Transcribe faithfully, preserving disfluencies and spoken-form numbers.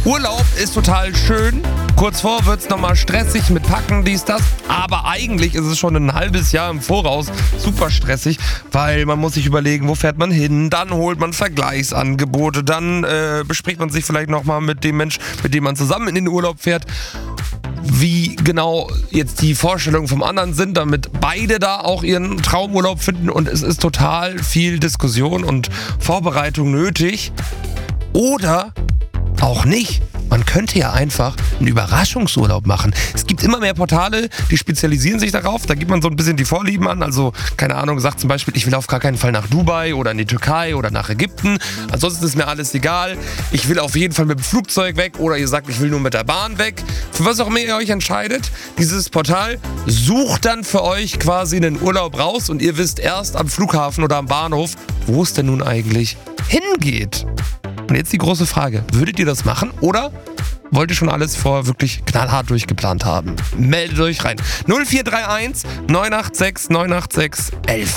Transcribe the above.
Urlaub ist total schön. Kurz vor wird es nochmal stressig mit Packen, dies, das. Aber eigentlich ist es schon ein halbes Jahr im Voraus super stressig, weil man muss sich überlegen, wo fährt man hin. Dann holt man Vergleichsangebote. Dann äh, bespricht man sich vielleicht nochmal mit dem Mensch, mit dem man zusammen in den Urlaub fährt, wie genau jetzt die Vorstellungen vom anderen sind, damit beide da auch ihren Traumurlaub finden. Und es ist total viel Diskussion und Vorbereitung nötig. Oder auch nicht. Man könnte ja einfach einen Überraschungsurlaub machen. Es gibt immer mehr Portale, die spezialisieren sich darauf. Da gibt man so ein bisschen die Vorlieben an. Also, keine Ahnung, sagt zum Beispiel, ich will auf gar keinen Fall nach Dubai oder in die Türkei oder nach Ägypten. Ansonsten ist mir alles egal. Ich will auf jeden Fall mit dem Flugzeug weg. Oder ihr sagt, ich will nur mit der Bahn weg. Für was auch immer ihr euch entscheidet, dieses Portal sucht dann für euch quasi einen Urlaub raus. Und ihr wisst erst am Flughafen oder am Bahnhof, wo es denn nun eigentlich hingeht. Und jetzt die große Frage, würdet ihr das machen oder wollt ihr schon alles vorher wirklich knallhart durchgeplant haben? Meldet euch rein. null vier drei eins neun acht sechs neun acht sechs elf.